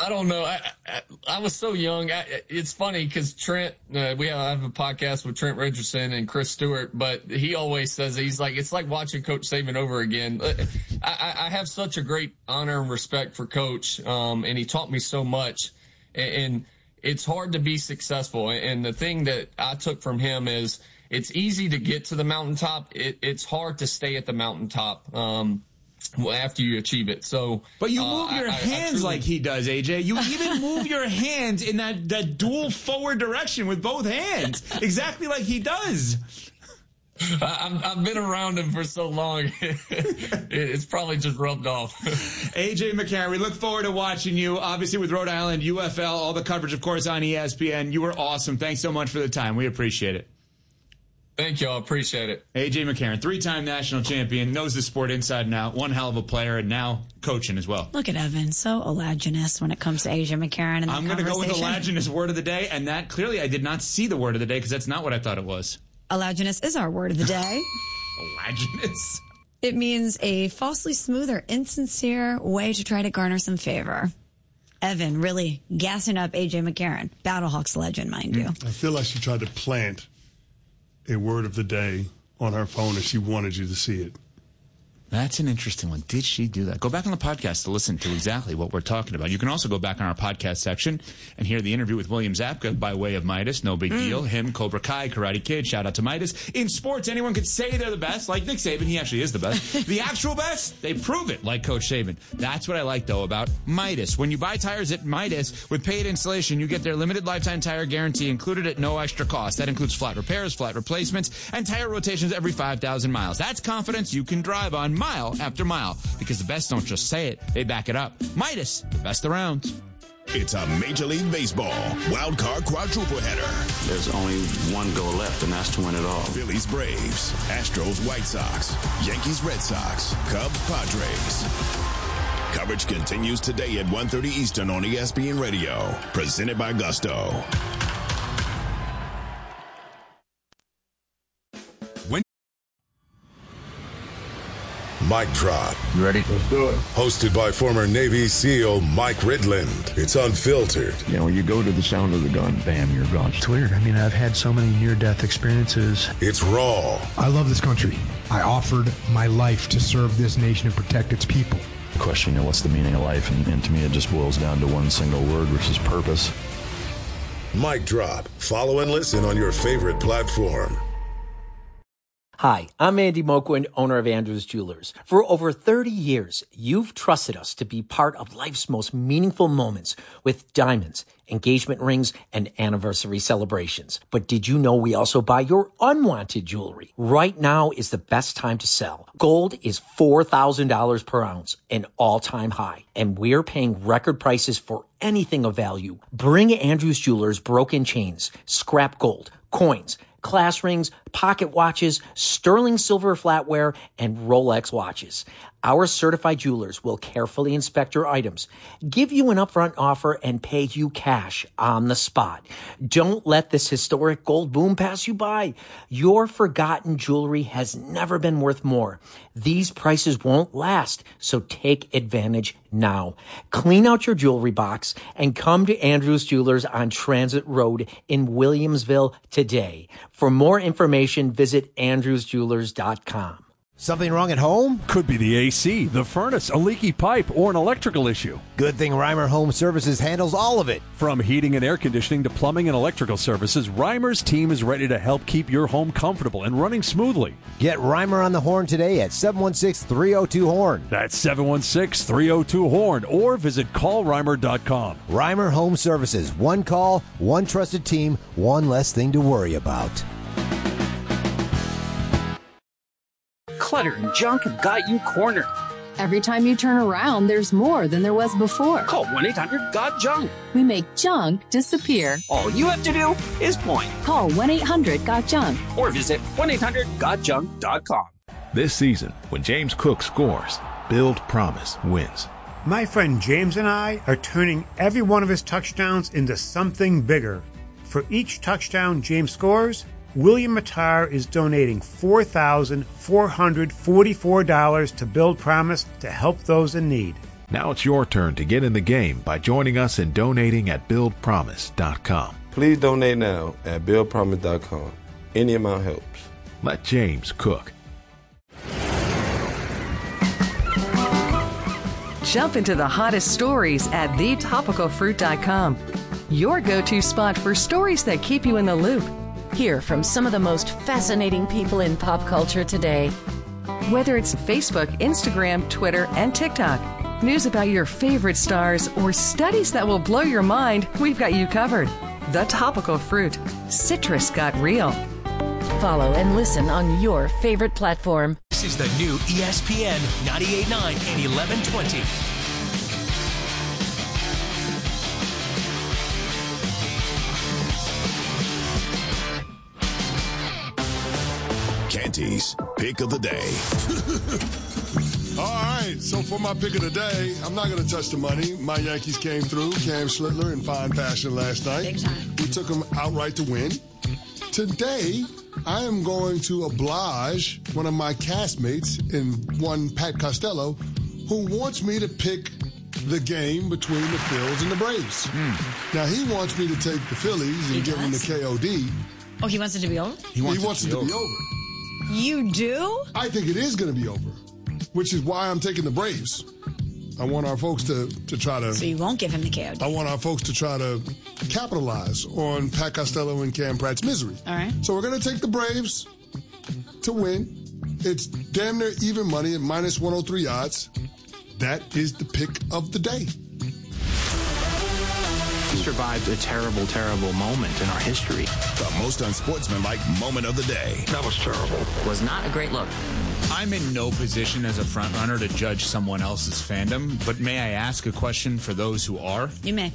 I don't know. I was so young. It's funny because Trent, I have a podcast with Trent Richardson and Chris Stewart, but he always says, he's like, it's like watching Coach Saban over again. I have such a great honor and respect for Coach, and he taught me so much. And it's hard to be successful. And the thing that I took from him is it's easy to get to the mountaintop. It's hard to stay at the mountaintop after you achieve it. So, but you move your hands like he does, AJ. You even move your hands in that dual forward direction with both hands, exactly like he does. I've been around him for so long. It's probably just rubbed off. AJ McCarron, we look forward to watching you, obviously with Rhode Island, UFL, all the coverage, of course, on ESPN. You were awesome. Thanks so much for the time. We appreciate it. Thank you. I appreciate it. AJ McCarron, 3-time national champion, knows the sport inside and out, one hell of a player, and now coaching as well. Look at Evan, so olaginous when it comes to AJ McCarron. And I'm going to go with olaginous word of the day, and that clearly I did not see the word of the day because that's not what I thought it was. Olaginous is our word of the day. Olaginous. It means a falsely smooth or insincere way to try to garner some favor. Evan really gassing up AJ McCarron, Battlehawks legend, mind you. I feel like she tried to plant a word of the day on her phone and she wanted you to see it. That's an interesting one. Did she do that? Go back on the podcast to listen to exactly what we're talking about. You can also go back on our podcast section and hear the interview with William Zabka by way of Midas. No big deal. Him, Cobra Kai, Karate Kid. Shout out to Midas. In sports, anyone could say they're the best, like Nick Saban. He actually is the best. The actual best, they prove it, like Coach Saban. That's what I like, though, about Midas. When you buy tires at Midas with paid installation, you get their limited lifetime tire guarantee included at no extra cost. That includes flat repairs, flat replacements, and tire rotations every 5,000 miles. That's confidence you can drive on mile after mile, because the best don't just say it, they back it up. Midas, the best around. It's a Major League Baseball wild card quadruple header. There's only one goal left, and that's to win it all. Phillies, Braves, Astros, White Sox, Yankees, Red Sox, Cubs, Padres. Coverage continues today at 1:30 Eastern on ESPN Radio. Presented by Gusto. Mic Drop. You ready? Let's do it. Hosted by former Navy SEAL Mike Ridland. It's unfiltered. You know, you go to the sound of the gun, bam, you're gone. It's weird. I mean, I've had so many near-death experiences. It's raw. I love this country. I offered my life to serve this nation and protect its people. The question, you know, what's the meaning of life? And to me, it just boils down to one single word, which is purpose. Mic Drop. Follow and listen on your favorite platform. Hi, I'm Andy Moquin, owner of Andrews Jewelers. For over 30 years, you've trusted us to be part of life's most meaningful moments with diamonds, engagement rings, and anniversary celebrations. But did you know we also buy your unwanted jewelry? Right now is the best time to sell. Gold is $4,000 per ounce, an all-time high, and we're paying record prices for anything of value. Bring Andrews Jewelers broken chains, scrap gold, coins, class rings, pocket watches, sterling silver flatware, and Rolex watches. Our certified jewelers will carefully inspect your items, give you an upfront offer, and pay you cash on the spot. Don't let this historic gold boom pass you by. Your forgotten jewelry has never been worth more. These prices won't last, so take advantage now. Clean out your jewelry box and come to Andrews Jewelers on Transit Road in Williamsville today. For more information, visit andrewsjewelers.com. Something wrong at home? Could be the AC, the furnace, a leaky pipe, or an electrical issue. Good thing Reimer Home Services handles all of it. From heating and air conditioning to plumbing and electrical services, Reimer's team is ready to help keep your home comfortable and running smoothly. Get Reimer on the horn today at 716-302-HORN. That's 716-302-HORN, or visit callreimer.com. Reimer Home Services. One call, one trusted team, one less thing to worry about. Clutter and junk have got you cornered. Every time you turn around, there's more than there was before. Call 1-800-GOT-JUNK. We make junk disappear. All you have to do is point. Call 1-800-GOT-JUNK. Or visit 1-800-GOT-JUNK.com. This season, when James Cook scores, Build Promise wins. My friend James and I are turning every one of his touchdowns into something bigger. For each touchdown James scores, William Matar is donating $4,444 to Build Promise to help those in need. Now it's your turn to get in the game by joining us and donating at BuildPromise.com. Please donate now at BuildPromise.com. Any amount helps. Let James cook. Jump into the hottest stories at thetopicalfruit.com. Your go-to spot for stories that keep you in the loop. Hear from some of the most fascinating people in pop culture today. Whether it's Facebook, Instagram, Twitter, and TikTok, news about your favorite stars, or studies that will blow your mind, we've got you covered. The Topical Fruit. Citrus got real. Follow and listen on your favorite platform. This is the new ESPN 98.9 and 1120. Canty's Pick of the Day. All right, so for my pick of the day, I'm not going to touch the money. My Yankees came through, Cam Schlittler in fine fashion last night. Big time. We took them outright to win. Today, I am going to oblige one of my castmates in one Pat Costello, who wants me to pick the game between the Phils and the Braves. Now, he wants me to take the Phillies and give them the KOD. Oh, he wants it to be over? He wants it to be over. You do? I think it is going to be over, which is why I'm taking the Braves. I want our folks to try to... So you won't give him the KOD? I want our folks to try to capitalize on Pat Costello and Cam Pratt's misery. All right. So we're going to take the Braves to win. It's damn near even money at minus 103 odds. That is the pick of the day. We survived a terrible, terrible moment in our history. The most unsportsmanlike moment of the day. That was terrible. Was not a great look. I'm in no position as a front runner to judge someone else's fandom, but may I ask a question for those who are? You may.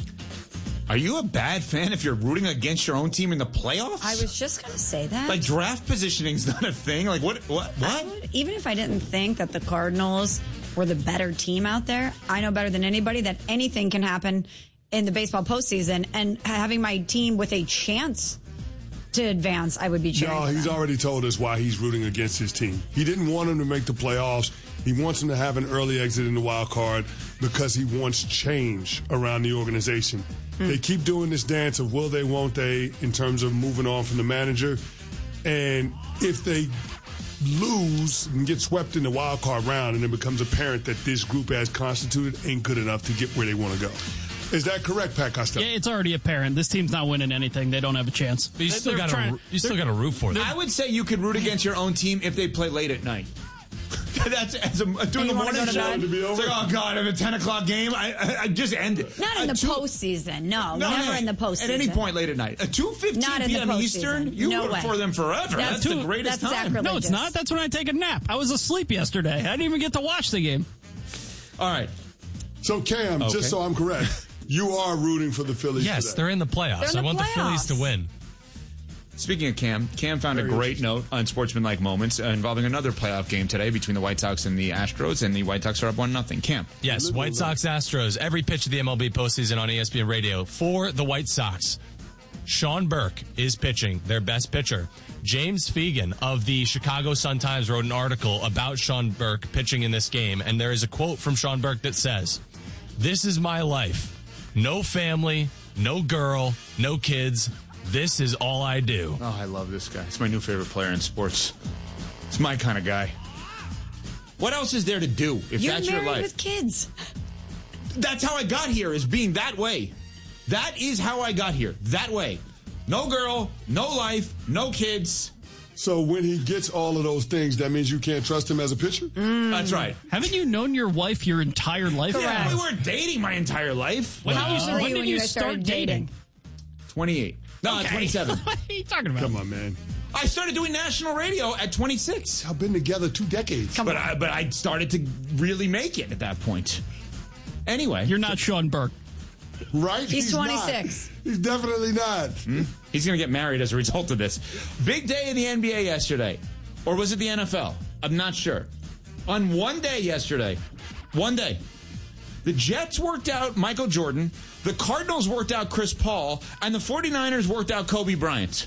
Are you a bad fan if you're rooting against your own team in the playoffs? I was just going to say that. Like, draft positioning's not a thing? Like, what? Even if I didn't think that the Cardinals were the better team out there, I know better than anybody that anything can happen in the baseball postseason, and having my team with a chance to advance, I would be cheering. No, he's already told us why he's rooting against his team. He didn't want him to make the playoffs. He wants him to have an early exit in the wild card because he wants change around the organization. They keep doing this dance of will they, won't they, in terms of moving on from the manager. And if they lose and get swept in the wild card round and it becomes apparent that this group as constituted ain't good enough to get where they want to go. Is that correct, Pat Costello? Yeah, it's already apparent. This team's not winning anything. They don't have a chance. But you still got to root for them. I would say you could root against your own team if they play late at night. That's doing the morning show. It's like, oh God, I have a 10 o'clock game. I just end it. Not in the postseason. No, never in the postseason. At any point late at night. At 2:15 p.m. Eastern, you root for them forever. That's the greatest time. Sacrilegious. No, it's not. That's when I take a nap. I was asleep yesterday. I didn't even get to watch the game. All right. So, Cam, just so I'm correct, you are rooting for the Phillies Yes, today. they're in the playoffs. I want the Phillies to win. Speaking of Cam found a great note on Sportsmanlike Moments involving another playoff game today between the White Sox and the Astros, and the White Sox are up 1-0. Cam. Yes, White Sox Astros. Every pitch of the MLB postseason on ESPN Radio. For the White Sox, Sean Burke is pitching, their best pitcher. James Fegan of the Chicago Sun-Times wrote an article about Sean Burke pitching in this game, and there is a quote from Sean Burke that says, "This is my life. No family, no girl, no kids. This is all I do." Oh, I love this guy. It's my new favorite player in sports. It's my kind of guy. What else is there to do if that's your life? You're married with kids. That's how I got here, is being that way. That is how I got here. That way. No girl, no life, no kids. So when he gets all of those things, that means you can't trust him as a pitcher? That's right. Haven't you known your wife your entire life? Yeah, we weren't dating my entire life. How old were you when you guys started dating? 28. No, Okay. 27. What are you talking about? Come on, man. I started doing national radio at 26. I've been together 2 decades. But I started to really make it at that point. Anyway. You're not Sean Burke. Right? He's 26. Not. He's definitely not. He's going to get married as a result of this. Big day in the NBA yesterday. Or was it the NFL? I'm not sure. On one day yesterday, the Jets worked out Michael Jordan, the Cardinals worked out Chris Paul, and the 49ers worked out Kobe Bryant.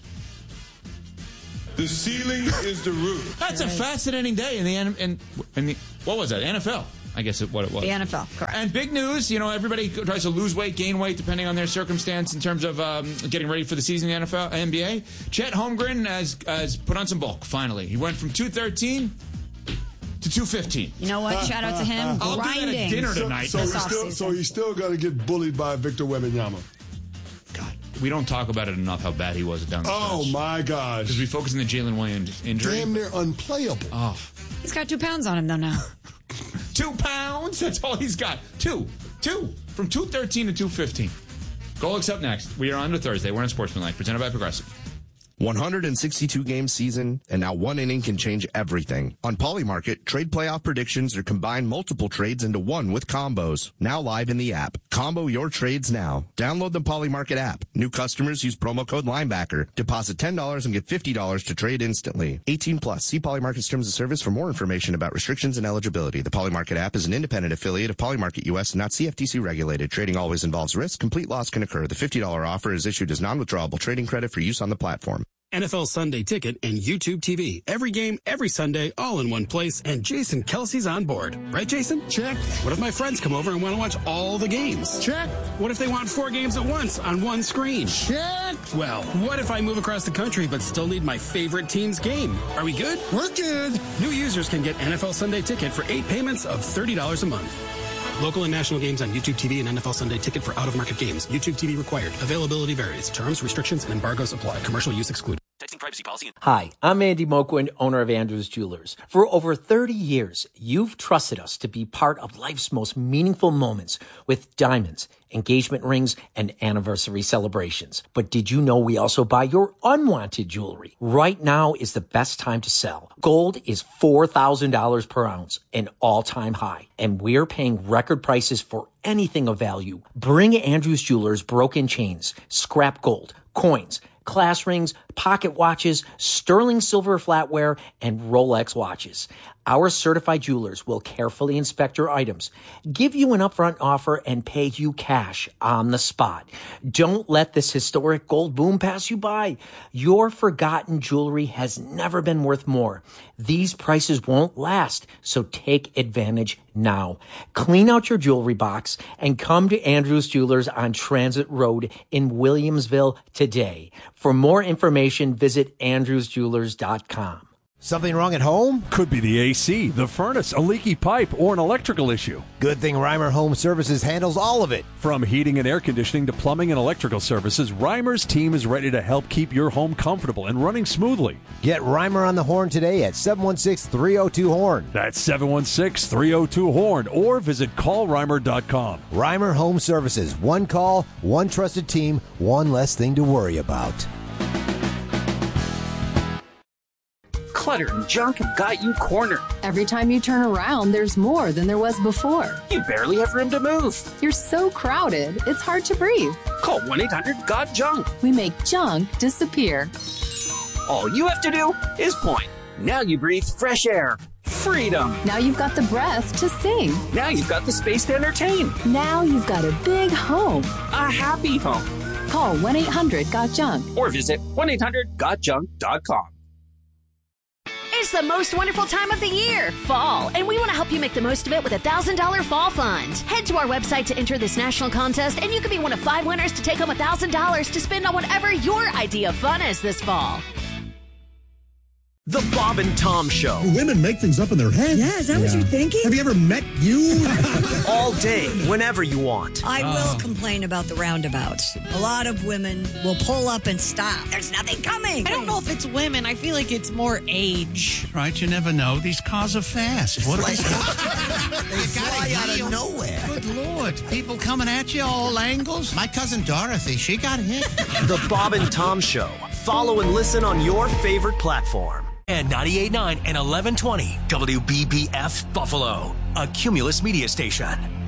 The ceiling is the roof. That's a fascinating day in the what was that? NFL. I guess what it was. The NFL, correct. And big news, everybody tries to lose weight, gain weight, depending on their circumstance in terms of getting ready for the season in the NFL, NBA. Chet Holmgren has put on some bulk, finally. He went from 213 to 215. You know what? Shout out to him. I'll Grinding. do that at dinner tonight. So he's still got to get bullied by Victor Wembanyama. God, we don't talk about it enough how bad he was down the stretch. Oh, my gosh. Because we focus on the Jalen Williams injury. Damn near unplayable. Oh. He's got 2 pounds on him, though, now. 2 pounds? That's all he's got. Two. From 213 to 215. Goal Looks up next. We are on to Thursday. We're on Sportsmanlike, presented by Progressive. 162-game season, and now one inning can change everything. On Polymarket, trade playoff predictions are combine multiple trades into one with combos. Now live in the app. Combo your trades now. Download the Polymarket app. New customers use promo code Linebacker. Deposit $10 and get $50 to trade instantly. 18 plus. See Polymarket's terms of service for more information about restrictions and eligibility. The Polymarket app is an independent affiliate of Polymarket US, not CFTC regulated. Trading always involves risk. Complete loss can occur. The $50 offer is issued as non-withdrawable trading credit for use on the platform. NFL Sunday Ticket and YouTube TV. Every game, every Sunday, all in one place, and Jason Kelsey's on board. Right, Jason? Check. What if my friends come over and want to watch all the games? Check. What if they want 4 games at once on one screen? Check. Well, what if I move across the country but still need my favorite team's game? Are we good? We're good. New users can get NFL Sunday Ticket for 8 payments of $30 a month. Local and national games on YouTube TV and NFL Sunday Ticket for out-of-market games. YouTube TV required. Availability varies. Terms, restrictions, and embargoes apply. Commercial use excluded. Texting privacy policy. Hi, I'm Andy Moquin, owner of Andrews Jewelers. For over 30 years, you've trusted us to be part of life's most meaningful moments with diamonds, engagement rings, and anniversary celebrations. But did you know we also buy your unwanted jewelry? Right now is the best time to sell. Gold is $4,000 per ounce, an all-time high, and we're paying record prices for anything of value. Bring Andrews Jewelers broken chains, scrap gold, coins, class rings, pocket watches, sterling silver flatware, and Rolex watches. Our certified jewelers will carefully inspect your items, give you an upfront offer, and pay you cash on the spot. Don't let this historic gold boom pass you by. Your forgotten jewelry has never been worth more. These prices won't last, so take advantage now. Clean out your jewelry box and come to Andrews Jewelers on Transit Road in Williamsville today. For more information, visit andrewsjewelers.com. Something wrong at home? Could be the AC, the furnace, a leaky pipe, or an electrical issue. Good thing Reimer Home Services handles all of it. From heating and air conditioning to plumbing and electrical services, Reimer's team is ready to help keep your home comfortable and running smoothly. Get Reimer on the horn today at 716-302-HORN. That's 716-302-HORN, or visit callreimer.com. Reimer Home Services. One call, one trusted team, one less thing to worry about. Clutter and junk have got you cornered. Every time you turn around, there's more than there was before. You barely have room to move. You're so crowded, it's hard to breathe. Call 1-800-GOT-JUNK. We make junk disappear. All you have to do is point. Now you breathe fresh air. Freedom. Now you've got the breath to sing. Now you've got the space to entertain. Now you've got a big home. A happy home. Call 1-800-GOT-JUNK. Or visit 1-800-GOTJUNK.com. It's the most wonderful time of the year, fall, and we want to help you make the most of it with a $1,000 fall fund. Head to our website to enter this national contest, and you could be one of 5 winners to take home $1,000 to spend on whatever your idea of fun is this fall. The Bob and Tom Show. Women make things up in their head. Yeah, is that what you're thinking? Have you ever met you? All day, whenever you want. I will complain about the roundabouts. A lot of women will pull up and stop. There's nothing coming. I don't know if it's women. I feel like it's more age. Right, you never know. These cars are fast. What They fly out of nowhere. Good Lord. People coming at you all angles. My cousin Dorothy, she got hit. The Bob and Tom Show. Follow and listen on your favorite platform. And 98.9 and 1120 WBBF Buffalo, a Cumulus media station.